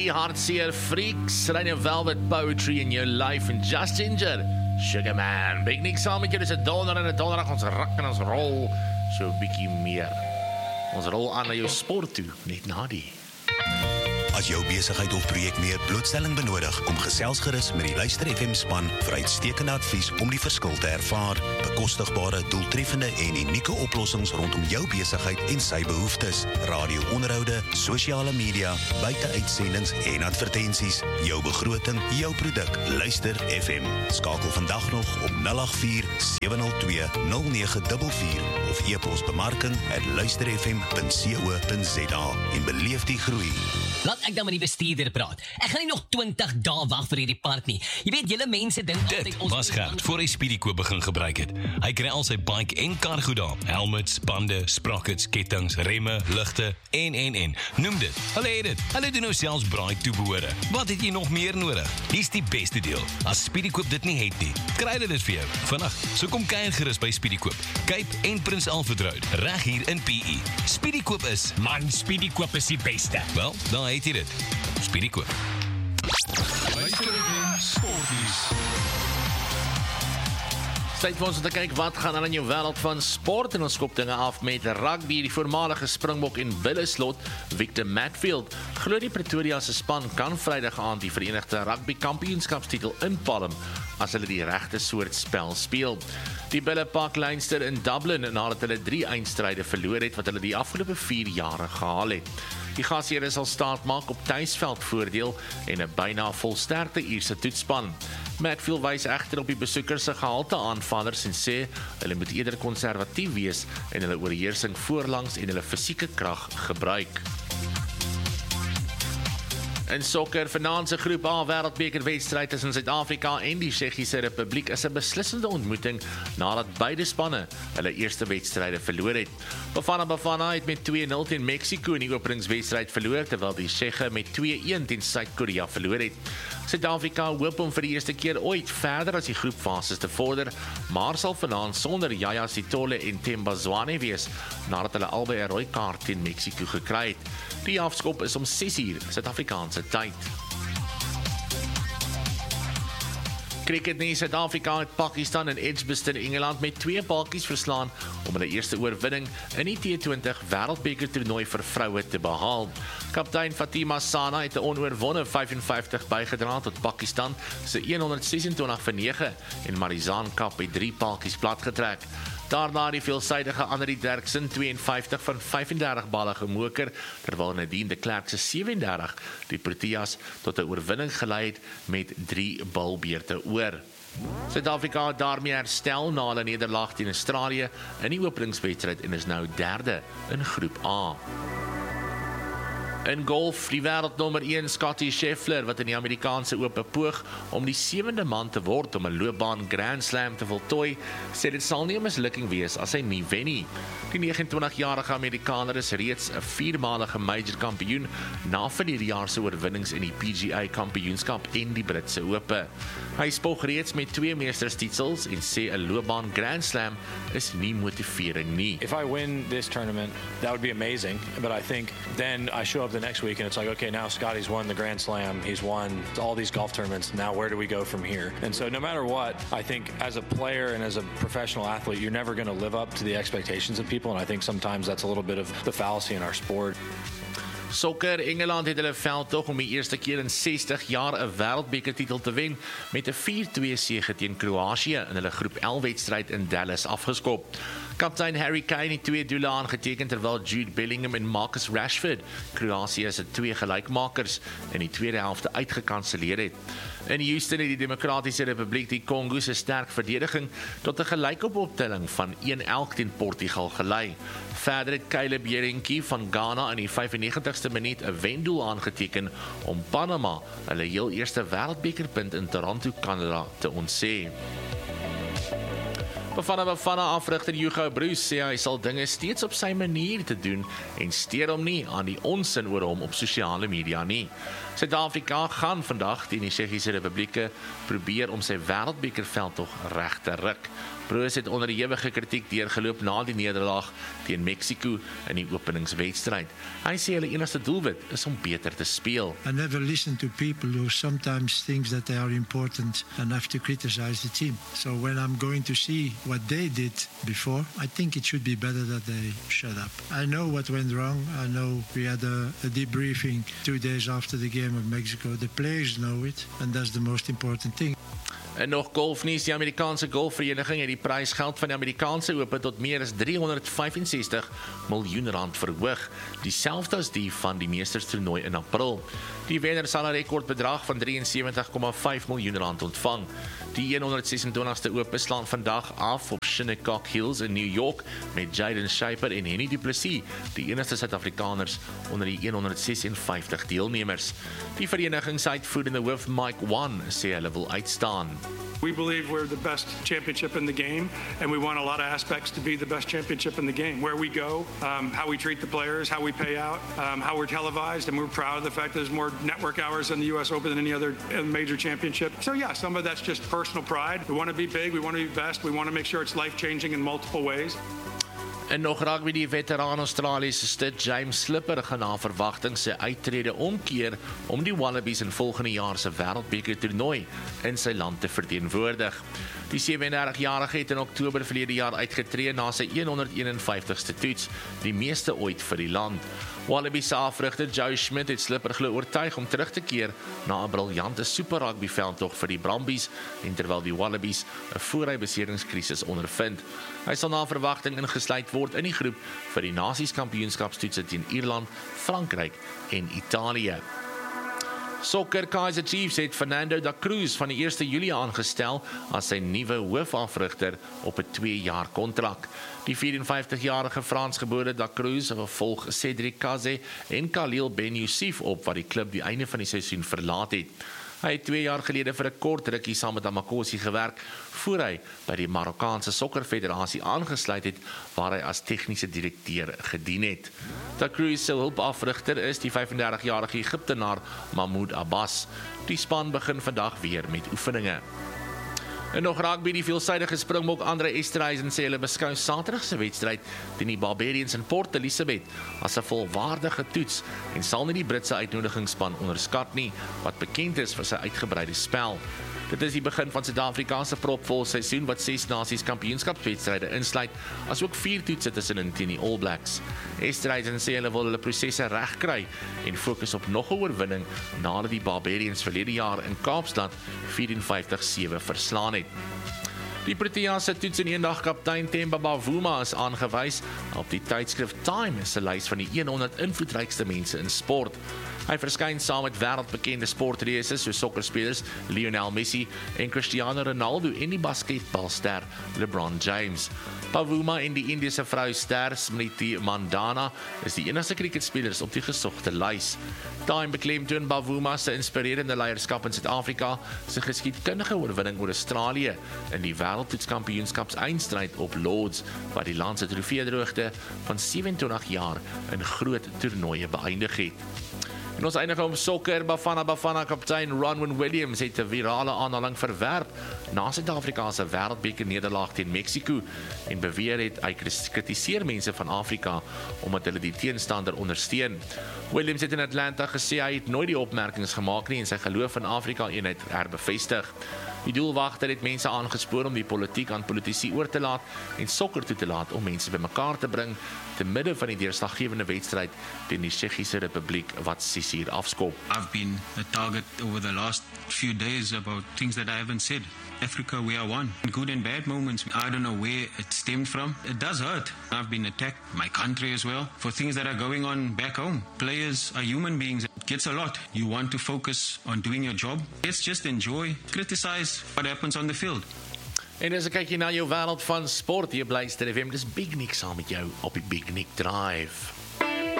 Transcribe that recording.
Hartseer Freaks, Radio Velvet Poetry in your life and Just Ginger, Sugar Man. Big niks saam met jou, dis 'n donderdag, ons rak en ons rol so 'n bietjie meer. Ons rol aan na jou sport toe, net na die. As jou besigheid of projek meer blootstelling benodig, kom gesels gerus met die Luister FM span vir uitstekende advies om die verskil te ervaar. Bekostigbare, doeltreffende en unieke oplossings rondom jou besigheid en sy behoeftes. Radio-onderhoude, sosiale media, buiteuitsendings en advertensies. Jou begroting, jou produk. Luister FM. Skakel vandag nog op 084 702 0944 of e-pos bemarking@luisterfm.co.za en beleef die groei. Laat ek dan met die bestuurder praat. Ek gaan nie nog 20 dae wag vir hierdie park nie. Jy weet, julle mense dink altyd Dit was Gert voor hy Speedykoop begin gebruik het. Hy kry al sy bike en kargo daar. Helmets, bande, sprockets, kettings, remme, ligte en. Noem dit. Hulle het dit. Hulle doen nou selfs braai toebehore. Wat het jy nog meer nodig? Dis die beste deel. As Speedykoop dit nie het nie, kry hulle dit vir jou. Vandag, so kom kuier gerus by Speedykoop. Cape en Prins Alfred Road, reg hier in PE. Speedykoop is, Man, Speedykoop is die beste. wel, dan het jy dit. Speedykoop. Tyd vir ons om te kyk wat gaan aan in jou wêreld van sport en ons skop dinge af met rugby. Die voormalige Springbok en Willeslot, Victor Matfield, glo die Pretoria se span kan Vrydag aand die Verenigde Rugby Kampioenskapstitel inpalm as hulle die regte soort spel speel. Die Bulle pak Leinster in Dublin nadat hulle 3 eindstryde verloor het wat hulle die afgelope 4 jare gehaal het. Die gasheere sal staat maak op tuisveld voordeel en 'n byna volsterkte Ierse toetsspan. Matfield wys egter op die besoekers se gehalte aanvallers en sê hulle moet eerder konservatief wees en hulle oorheersing voorlangs en hulle fisieke krag gebruik. In sokker, vanaand se groep A wêreldbekerwedstryd tussen Suid-Afrika en die Tsjechiese Republiek is 'n beslissende ontmoeting nadat beide spanne hulle eerste wedstryde verloor het. Bafana het met 2-0 teen Mexico in die openingswedstryd verloor, terwyl die Tsjeche met 2-1 teen Suid-Korea verloor het. Suid-Afrika hoop om vir die eerste keer ooit verder as die groepfases te vorder, maar sal vanaand sonder Yaya Sithole en Themba Zwane wees, nadat hulle albei 'n rooi kaart teen Mexico gekry het. Die afskop is om 6uur Suid-Afrikaanse tyd. Cricket nie, Suid-Afrika het Pakistan in Edgbaston, Engeland met 2 paltjies verslaan om hulle eerste oorwinning in die T20 wêreldbeker toernooi vir vroue te behaal. Kaptein Fatima Sana het 'n onoorwonde 55 bygedra tot Pakistan se 126-9 en Marizaan Kap het 3 paltjies platgetrek. Daarna die veelsidige Annelie Derksen 52 van 35 balle gemoker, terwyl Nadine de Klerk se 37 die Proteas tot 'n oorwinning gelei het met 3 balbeurte oor. Suid-Afrika het daarmee herstel na hulle nederlaag teen Australië in die openingswedstryd en is nou 3de in groep A. In golf, die wêreldnommer 1 Scottie Scheffler, wat in die Amerikaanse Ope poog om die 7de man te word om 'n loopbaan Grand Slam te voltooi, sê dit sal nie 'n mislukking wees as hy nie wen nie. Die 29-jarige Amerikaner is reeds 'n 4-malige major kampioen na verlede jaar se oorwinnings in die PGA kampioenskap en die Britse Ope. Hy spog reeds met 2 meesterstitels en sê 'n loopbaan Grand Slam is nie motivering nie. If I win this tournament, that would be amazing. But I think then I show up the next week and it's like, okay, now Scotty's won the Grand Slam. He's won all these golf tournaments. Now where do we go from here? And so no matter what, I think as a player and as a professional athlete, you're never going to live up to the expectations of people. And I think sometimes that's a little bit of the fallacy in our sport. Sokker, Engeland het hulle veldtog om die eerste keer in 60 jaar 'n wêreldbekertitel te wen met 'n 4-2 sege teen Kroasie in hulle groep L wedstryd in Dallas afgeskop. Kaptein Harry Kane het 2 doele aangeteken terwyl Jude Bellingham en Marcus Rashford Kroasie se 2 gelykmakers in die tweede helfte uitgekanselleer het. In Houston het die Demokratiese Republiek die Kongo se sterk verdediging tot 'n gelykoptelling van 1-1 teen Portugal gelei. Verder het Caleb Jerenki van Ghana in die 95ste minuut 'n wendoel aangeteken om Panama hulle heel eerste wêreldbekerpunt in Toronto, Kanada te ontsê. Bafana afrigter Hugo Bruce sê hy sal dinge steeds op sy manier te doen en steur hom nie aan die onsin oor hom op sosiale media nie. Suid-Afrika gaan vandag teen die Tsjechiese Republiek probeer om sy wêreldbekerveldtog reg te ruk. Broos het onder die ewige kritiek deurgeloop na die nederlaag teen Mexico in die openingswedstryd. Hy sê hulle enigste doelwit is om beter te speel. I never listen to people who sometimes think that they are important enough to criticize the team. So when I'm going to see what they did before, I think it should be better that they shut up. I know what went wrong. I know we had a debriefing 2 days after the game of Mexico. The players know it, and that's the most important thing. En nog golfnuus, die Amerikaanse golfvereniging het die prysgeld van die Amerikaanse Ope tot meer as 365 miljoen rand verhoog, dieselfde as die van die Meesterstoernooi in April. Die wenner sal 'n rekordbedrag van 73,5 miljoen rand ontvang. Die 126ste Ope slaan vandag af op Shinnecock Hills in New York met Jaden Shaper en Henny du Plessis, die enigste Suid-Afrikaners onder die 156 deelnemers. Die vereniging se uitvoerende hoof Mike Wan sê hulle wil uitstaan. We believe we're the best championship in the game, and we want a lot of aspects to be the best championship in the game. Where we go, how we treat the players, how we pay out, how we're televised, and we're proud of the fact that there's more network hours in the U.S. Open than any other major championship. So yeah, some of that's just personal pride. We want to be big, we want to be best, we want to make sure it's life-changing in multiple ways. En nog rugby, die veteraan Australiese stit James Slipper gaan na verwagting sy uittrede omkeer om die Wallabies in volgende jaar se wêreldbeker toernooi in sy land te verteenwoordig. Die 37-jarige het in Oktober verlede jaar uitgetree na sy 151ste toets, die meeste ooit vir die land. Wallabies se afrigter Joe Schmidt het Slipper glo oortuig om terug te keer na 'n briljante super rugby veldtog vir die Brumbies en terwyl die Wallabies 'n vooruitbeseringskrisis ondervind. Hy sal na verwagting ingesluit word in die groep vir die Nasies Kampioenskapstoetse teen Ierland, Frankryk en Italië. Sokker Kaizer Chiefs het Fernando da Cruz van die 1 Julie aangestel as sy nuwe hoofafrigter op 'n 2-jaar kontrak. Die 54-jarige Fransgebore da Cruz volg Cedric Kaze en Khalil Ben Youssef op wat die klub die einde van die seisoen verlaat het. Hy het 2 jaar gelede vir 'n kort rukkie saam met Amakosi gewerk, voor hy by die Marokkaanse Sokkerfederasie aangesluit het, waar hy as tegniese direkteur gedien het. Da Cruz se hulpafrigter is die 35-jarige Egiptenaar Mahmoud Abbas. Die span begin vandag weer met oefeninge. En nog rugby, die veelsidige Springbok Andre Esterhuizen sê hulle beskou Saterdag se wedstryd teen die Barbarians in Port Elizabeth as 'n volwaardige toets en sal nie die Britse uitnodigingsspan onderskat nie, wat bekend is vir sy uitgebreide spel. Dit is die begin van Suid-Afrika se propvol seisoen wat 6 Nasies Kampioenskapswedstryde insluit, asook 4 toetse tussenin teen die All Blacks. Esterhuizen sê hulle wil hulle prosesse regkry en fokus op nog 'n oorwinning nadat die Barbarians verlede jaar in Kaapstad 54-7 verslaan het. Die Proteas se toets en eendagkaptein Themba Bavuma is aangewys op die tydskrif Time se lys van die 100 invloedrykste mense in sport. Hy verskyn saam met wêreldbekende sportreëse soos sokkerspelers Lionel Messi en Cristiano Ronaldo en die basketbalster LeBron James. Bavuma en die Indiese vrouster Smriti Mandhana is die enigste cricketspelers op die gesogte lys. Time beklemtoon Bavuma se inspirerende leierskap in Suid-Afrika, sy geskiedkundige oorwinning oor Australië in die wêreldtoetskampioenskapseinstryd op Lords, wat die land se trofeedroogte van 27 jaar in groot toernooie beëindig het. En ons eindig om sokker. Bafana kaptein Ronwen Williams het 'n virale aanhaling verwerp na Suid-Afrika se wêreldbeker nederlaag teen Mexico en beweer het hy kritiseer mense van Afrika omdat hulle die teenstander ondersteun. Williams het in Atlanta gesê hy het nooit die opmerkings gemaak nie en sy geloof in Afrika eenheid herbevestig. Die doelwagter het mense aangespoor om die politiek aan politici oor te laat en sokker toe te laat om mense bymekaar te bring te midde van die deurslaggewende wedstryd teen die Tsjechiese Republiek wat 6 uur afskop. I've been a target over the last few days about things that I haven't said. Africa, we are one. Good and bad moments, I don't know where it stemmed from. It does hurt. I've been attacked, my country as well, for things that are going on back home. Players are human beings. It gets a lot. You want to focus on doing your job. Let's just enjoy, criticize what happens on the field. En as ek kyk na jou wêreld van sport, jy bly Ster FM, dis Big Nick saam met jou op die Big Nick Drive.